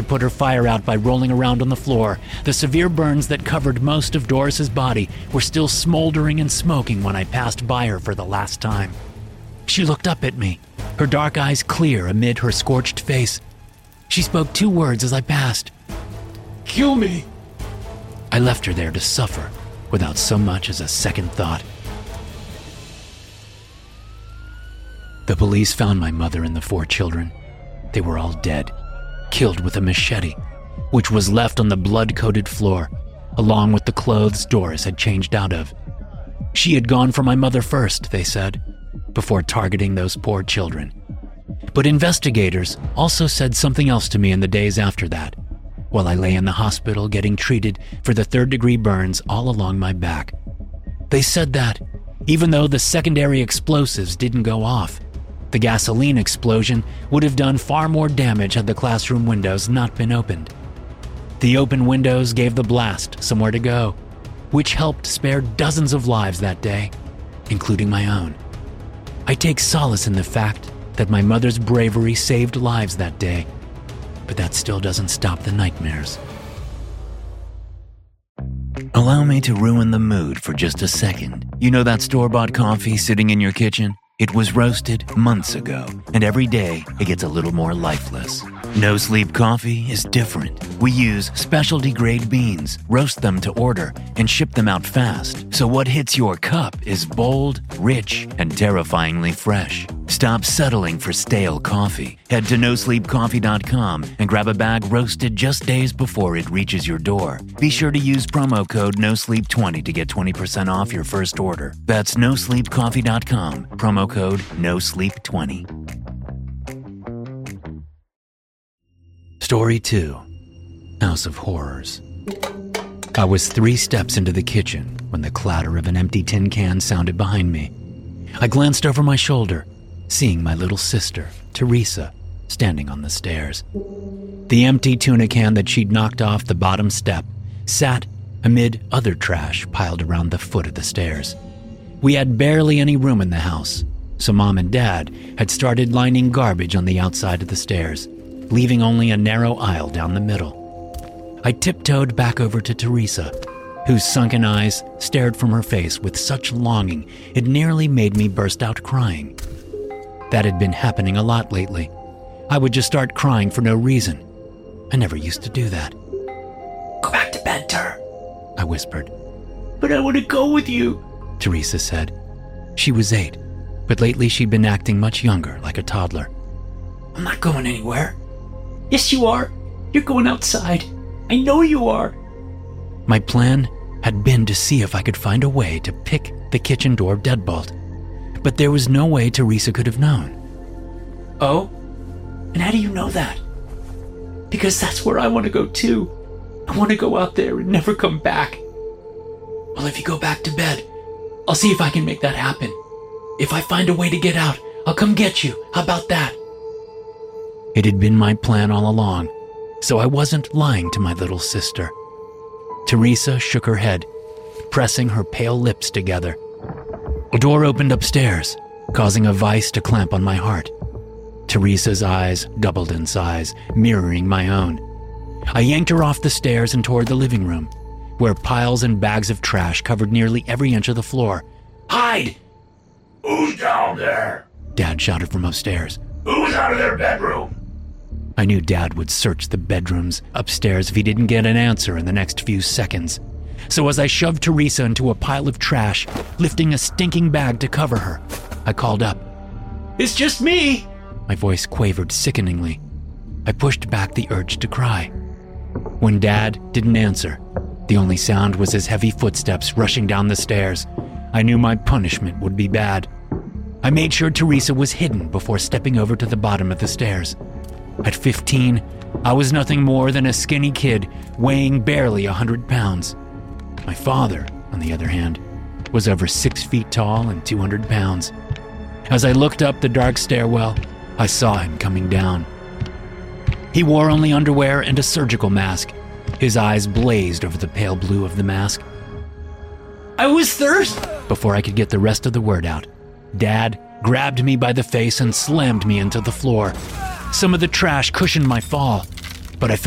had put her fire out by rolling around on the floor. The severe burns that covered most of Doris's body were still smoldering and smoking when I passed by her for the last time. She looked up at me, her dark eyes clear amid her scorched face. She spoke 2 words as I passed. "Kill me." I left her there to suffer without so much as a second thought. The police found my mother and the 4 children. They were all dead, killed with a machete, which was left on the blood-coated floor, along with the clothes Doris had changed out of. She had gone for my mother first, they said, before targeting those poor children. But investigators also said something else to me in the days after that, while I lay in the hospital getting treated for the 3rd-degree burns all along my back. They said that, even though the secondary explosives didn't go off, the gasoline explosion would have done far more damage had the classroom windows not been opened. The open windows gave the blast somewhere to go, which helped spare dozens of lives that day, including my own. I take solace in the fact that my mother's bravery saved lives that day, but that still doesn't stop the nightmares. Allow me to ruin the mood for just a second. You know that store-bought coffee sitting in your kitchen? It was roasted months ago, and every day it gets a little more lifeless. No Sleep Coffee is different. We use specialty-grade beans, roast them to order, and ship them out fast. So what hits your cup is bold, rich, and terrifyingly fresh. Stop settling for stale coffee. Head to nosleepcoffee.com and grab a bag roasted just days before it reaches your door. Be sure to use promo code NOSLEEP20 to get 20% off your first order. That's nosleepcoffee.com, promo code NOSLEEP20. Story 2. House of Horrors. I was 3 steps into the kitchen when the clatter of an empty tin can sounded behind me. I glanced over my shoulder, seeing my little sister, Teresa, standing on the stairs. The empty tuna can that she'd knocked off the bottom step sat amid other trash piled around the foot of the stairs. We had barely any room in the house, so Mom and Dad had started lining garbage on the outside of the stairs, leaving only a narrow aisle down the middle. I tiptoed back over to Teresa, whose sunken eyes stared from her face with such longing it nearly made me burst out crying. That had been happening a lot lately. I would just start crying for no reason. I never used to do that. "Go back to bed, Ter," I whispered. "But I want to go with you," Teresa said. She was 8, but lately she'd been acting much younger, like a toddler. "I'm not going anywhere." "Yes, you are. You're going outside. I know you are." My plan had been to see if I could find a way to pick the kitchen door deadbolt, but there was no way Teresa could have known. "Oh? And how do you know that?" "Because that's where I want to go too. I want to go out there and never come back." "Well, if you go back to bed, I'll see if I can make that happen. If I find a way to get out, I'll come get you. How about that?" It had been my plan all along, so I wasn't lying to my little sister. Teresa shook her head, pressing her pale lips together. A door opened upstairs, causing a vice to clamp on my heart. Teresa's eyes doubled in size, mirroring my own. I yanked her off the stairs and toward the living room, where piles and bags of trash covered nearly every inch of the floor. "Hide!" "Who's down there?" Dad shouted from upstairs. "Who's out of their bedroom?" I knew Dad would search the bedrooms upstairs if he didn't get an answer in the next few seconds. So as I shoved Teresa into a pile of trash, lifting a stinking bag to cover her, I called up. "It's just me!" My voice quavered sickeningly. I pushed back the urge to cry. When Dad didn't answer, the only sound was his heavy footsteps rushing down the stairs. I knew my punishment would be bad. I made sure Teresa was hidden before stepping over to the bottom of the stairs. At 15, I was nothing more than a skinny kid weighing barely 100 pounds. My father, on the other hand, was over 6 feet tall and 200 pounds. As I looked up the dark stairwell, I saw him coming down. He wore only underwear and a surgical mask. His eyes blazed over the pale blue of the mask. "I was thirsty!" Before I could get the rest of the word out, Dad grabbed me by the face and slammed me into the floor. Some of the trash cushioned my fall, but I felt